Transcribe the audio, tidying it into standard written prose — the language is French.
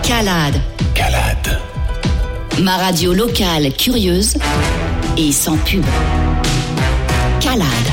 Calade. Calade. Ma radio locale curieuse et sans pub. Calade.